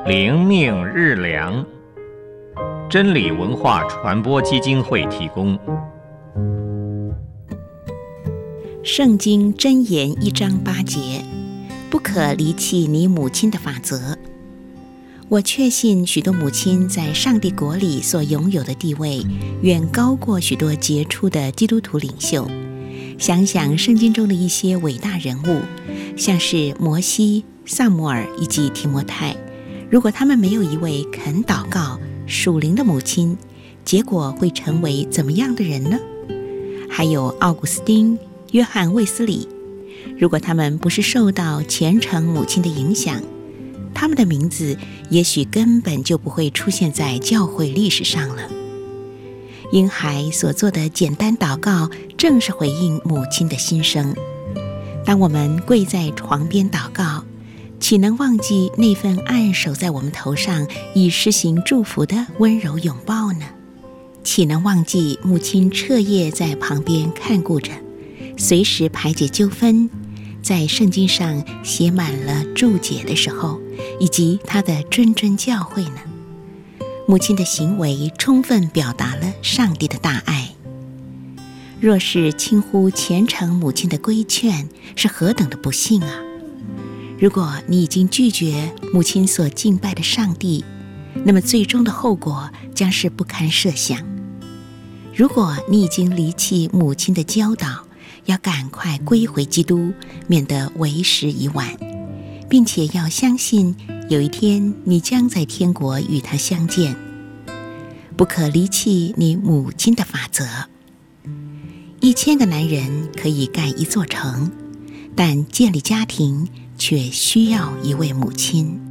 灵命日粮，真理文化传播基金会提供。 圣经箴言1章8节，不可离弃你母亲的法则。我确信许多母亲在上帝国里所拥有的地位，远高过许多杰出的基督徒领袖。想想圣经中的一些伟大人物，像是摩西、撒母耳以及提摩太，如果他们没有一位肯祷告、属灵的母亲，结果会成为怎么样的人呢？还有奥古斯丁、约翰卫斯理，如果他们不是受到虔诚母亲的影响，他们的名字也许根本就不会出现在教会历史上了。婴孩所做的简单祷告，正是回应母亲的心声。当我们跪在床边祷告，岂能忘记那份按手在我们头上以施行祝福的温柔拥抱呢？岂能忘记母亲彻夜在旁边看顾着，随时排解纠纷，在圣经上写满了注解的时候，以及她的谆谆教诲呢？母亲的行为充分表达了上帝的大爱。若是轻忽虔诚母亲的规劝，是何等的不幸啊！如果你已经拒绝母亲所敬拜的上帝，那么最终的后果将是不堪设想。如果你已经离弃母亲的教导，要赶快归回基督，免得为时已晚，并且要相信有一天你将在天国与他相见。不可离弃你母亲的法则。1000个男人可以盖一座城，但建立家庭却需要一位母亲。